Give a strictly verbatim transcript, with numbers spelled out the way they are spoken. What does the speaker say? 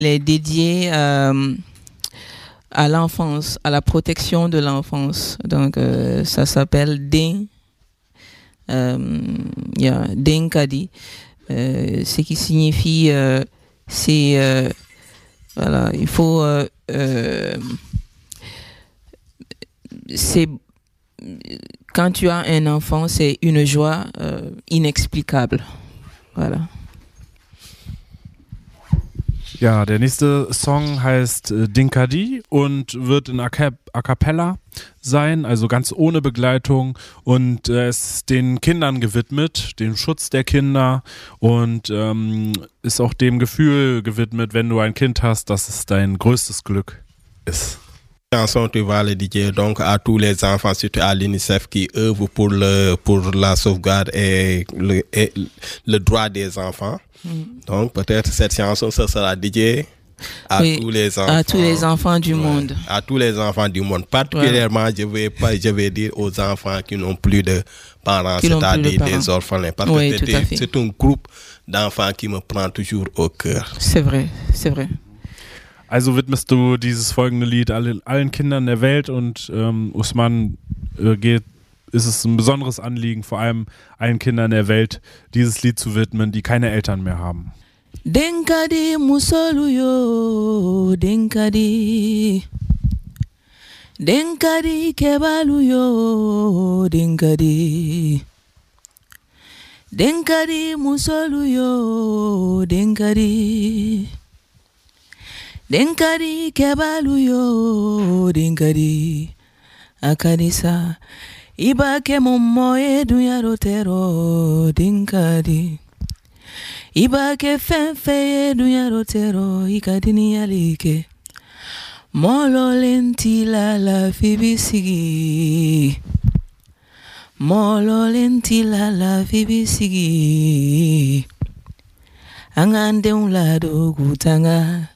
est dédiée euh, à l'enfance, à la protection de l'enfance. Donc, euh, ça s'appelle Den, euh, yeah, Denkadi, euh, ce qui signifie, euh, c'est, euh, voilà, il faut, euh, euh, c'est, quand tu as un enfant, c'est une joie euh, inexplicable. Voilà. Ja, der nächste Song heißt äh, Dinkadi und wird in A, Cap- A Cappella sein, also ganz ohne Begleitung und äh, ist den Kindern gewidmet, dem Schutz der Kinder und ähm, ist auch dem Gefühl gewidmet, wenn du ein Kind hast, dass es dein größtes Glück ist. Chanson, tu vas le dédier donc à tous les enfants, surtout à l'UNICEF qui œuvre pour, le, pour la sauvegarde et le, et le droit des enfants. Mm. Donc peut-être cette chanson, ça sera dédiée à, oui, tous les enfants, à tous les enfants du ouais, monde. À tous les enfants du monde. Particulièrement, ouais. je, vais pas, je vais dire aux enfants qui n'ont plus de parents, qui c'est-à-dire de des orphelins. Parce oui, que c'est, c'est un groupe d'enfants qui me prend toujours au cœur. C'est vrai, c'est vrai. Also widmest du dieses folgende Lied allen, allen Kindern der Welt und ähm, Usman äh, geht, ist es ein besonderes Anliegen, vor allem allen Kindern der Welt, dieses Lied zu widmen, die keine Eltern mehr haben. Denkadi musoluyo, denkadi, denkadi kebaluyo, denkadi, denkadi musoluyo, denkadi. Denkadi kebaluyo, denkadi akadisa ibake momo edunya rotero, denkadi ibake fenfe edunya rotero, ikadini yalike molo lenti la la fibisigi, molo lenti la la fibisigi angande un lado gutanga